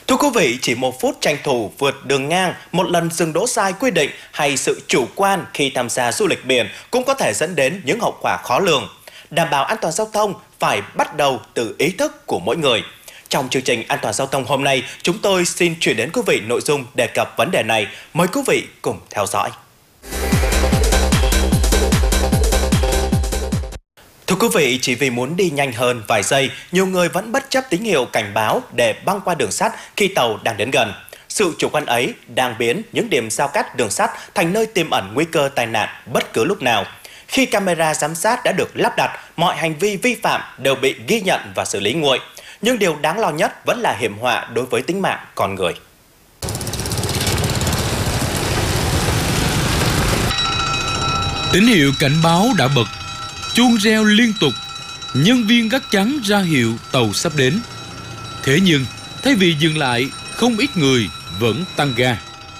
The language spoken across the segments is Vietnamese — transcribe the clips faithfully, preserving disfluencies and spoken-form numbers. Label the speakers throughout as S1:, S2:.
S1: Thưa quý vị, chỉ một phút tranh thủ vượt đường ngang, một lần dừng đỗ sai quy định hay sự chủ quan khi tham gia du lịch biển cũng có thể dẫn đến những hậu quả khó lường. Đảm bảo an toàn giao thông phải bắt đầu từ ý thức của mỗi người. Trong chương trình An toàn giao thông hôm nay, chúng tôi xin chuyển đến quý vị nội dung đề cập vấn đề này. Mời quý vị cùng theo dõi. Thưa quý vị, chỉ vì muốn đi nhanh hơn vài giây, nhiều người vẫn bất chấp tín hiệu cảnh báo để băng qua đường sắt khi tàu đang đến gần. Sự chủ quan ấy đang biến những điểm giao cắt đường sắt thành nơi tiềm ẩn nguy cơ tai nạn bất cứ lúc nào. Khi camera giám sát đã được lắp đặt, mọi hành vi vi phạm đều bị ghi nhận và xử lý nguội. Nhưng điều đáng lo nhất vẫn là hiểm họa đối với tính mạng con người.
S2: Tín hiệu cảnh báo đã bật, chuông reo liên tục, nhân viên gác chắn ra hiệu tàu sắp đến. Thế nhưng, thay vì dừng lại, không ít người vẫn tăng ga,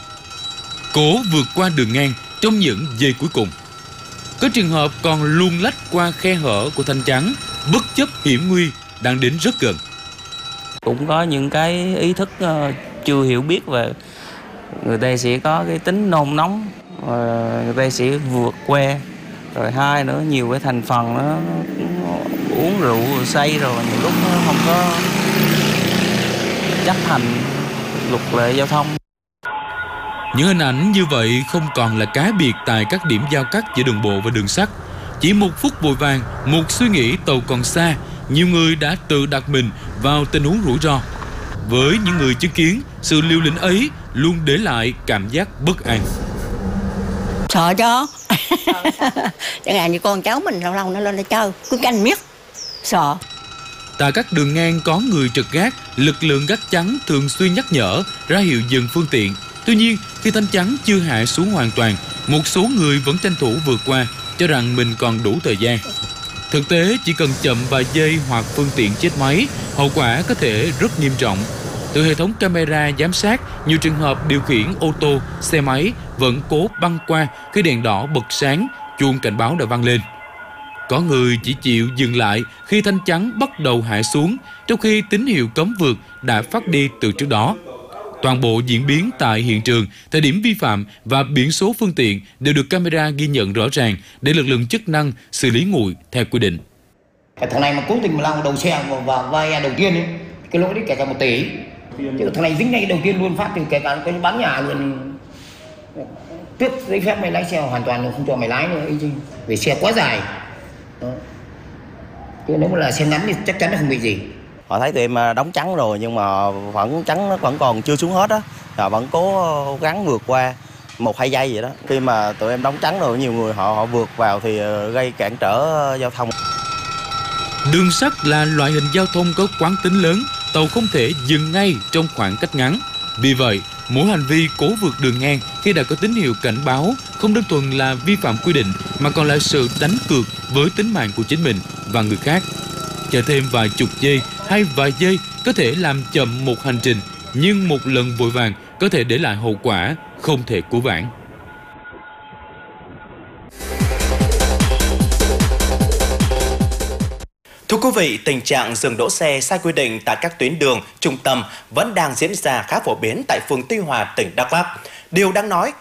S2: cố vượt qua đường ngang trong những giây cuối cùng. Có trường hợp còn luồn lách qua khe hở của thanh chắn, bất chấp hiểm nguy đang đến rất gần.
S3: Cũng có những cái ý thức uh, chưa hiểu biết về người ta sẽ có cái tính nôn nóng, uh, người ta sẽ vượt qua. Rồi hai nữa, nhiều cái thành phần nó uống rượu rồi say rồi nhiều lúc nó không có chấp hành luật lệ giao thông.
S2: Những hình ảnh như vậy không còn là cá biệt tại các điểm giao cắt giữa đường bộ và đường sắt. Chỉ một phút vội vàng, một suy nghĩ tàu còn xa, nhiều người đã tự đặt mình vào tình huống rủi ro. Với những người chứng kiến, sự liều lĩnh ấy luôn để lại cảm giác bất an.
S4: Sợ cho chẳng hạn như con cháu mình lâu lâu nó lên nó chơi cứ canh miết sợ.
S2: Tại các đường ngang có người trực gác, lực lượng gác chắn thường xuyên nhắc nhở ra hiệu dừng phương tiện. Tuy nhiên, khi thanh chắn chưa hạ xuống hoàn toàn, một số người vẫn tranh thủ vượt qua, cho rằng mình còn đủ thời gian. Thực tế, chỉ cần chậm vài giây hoặc phương tiện chết máy, hậu quả có thể rất nghiêm trọng. Từ hệ thống camera giám sát, nhiều trường hợp điều khiển ô tô, xe máy vẫn cố băng qua khi đèn đỏ bật sáng, chuông cảnh báo đã vang lên. Có người chỉ chịu dừng lại khi thanh chắn bắt đầu hạ xuống, trong khi tín hiệu cấm vượt đã phát đi từ trước đó. Toàn bộ diễn biến tại hiện trường, thời điểm vi phạm và biển số phương tiện đều được camera ghi nhận rõ ràng để lực lượng chức năng xử lý nguội theo quy định.
S5: Thằng này mà cố tình mà lao đầu xe vào vai đầu tiên ấy, cái lỗi đấy kể cả một tỷ. Chứ thằng này dính ngay đầu tiên luôn phát từ kể cả cái bán nhà luôn, tước giấy phép mày lái xe hoàn toàn không cho mày lái nữa, vì xe quá dài. Đó. Chứ nếu mà là xe ngắn thì chắc chắn là không bị gì.
S6: Họ thấy tụi em đóng chắn rồi nhưng mà vẫn chắn nó vẫn còn chưa xuống hết á, họ vẫn cố gắng vượt qua một hai giây vậy đó. Khi mà tụi em đóng chắn rồi, nhiều người họ họ vượt vào thì gây cản trở giao thông.
S2: Đường sắt là loại hình giao thông có quán tính lớn, tàu không thể dừng ngay trong khoảng cách ngắn. Vì vậy, mỗi hành vi cố vượt đường ngang khi đã có tín hiệu cảnh báo không đơn thuần là vi phạm quy định mà còn là sự đánh cược với tính mạng của chính mình và người khác. Chờ thêm vài chục giây hay vài giây có thể làm chậm một hành trình, nhưng một lần vội vàng có thể để lại hậu quả không thể cứu vãn.
S1: Thưa quý vị, tình trạng dừng đỗ xe sai quy định tại các tuyến đường, trung tâm vẫn đang diễn ra khá phổ biến tại phường Tuy Hòa, tỉnh Đắk Lắk. Điều đáng nói,